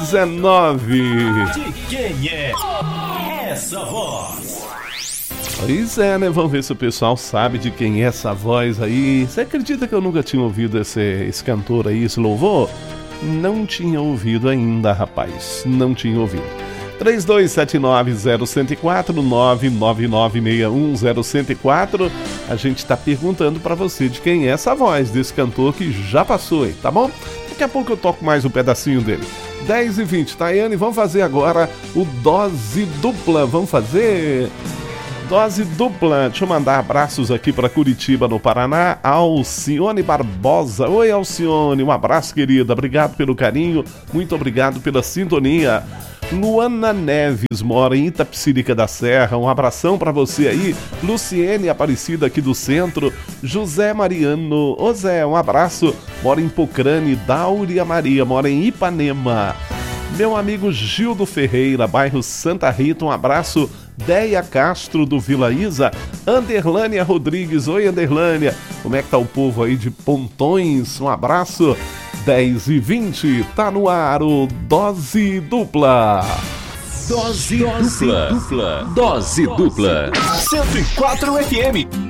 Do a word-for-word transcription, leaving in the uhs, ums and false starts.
dezenove. De quem é essa voz? Pois é, né? Vamos ver se o pessoal sabe de quem é essa voz aí. Você acredita que eu nunca tinha ouvido esse, esse cantor aí, esse louvor? Não tinha ouvido ainda, rapaz. Não tinha ouvido. três dois sete nove zero um quatro, nove nove nove seis um zero um quatro. A gente tá perguntando pra você de quem é essa voz desse cantor que já passou aí, tá bom? Daqui a pouco eu toco mais um pedacinho dele. dez e vinte, Tayane, vamos fazer agora o Dose Dupla. Vamos fazer... Dose dupla, deixa eu mandar abraços aqui para Curitiba, no Paraná. Alcione Barbosa, oi Alcione, um abraço querida, obrigado pelo carinho, muito obrigado pela sintonia. Luana Neves mora em Itapecerica da Serra, um abração para você aí. Luciene Aparecida aqui do centro. José Mariano, ô Zé, um abraço, mora em Pocrane. Dáurea Maria mora em Ipanema. Meu amigo Gildo Ferreira, bairro Santa Rita, um abraço. Deia Castro do Vila Isa. Anderlânia Rodrigues, oi Anderlânia, como é que tá o povo aí de Pontões? Um abraço. Dez e vinte, tá no ar o Dose Dupla. Dose, Dose dupla. dupla. Dose dupla. cento e quatro F M.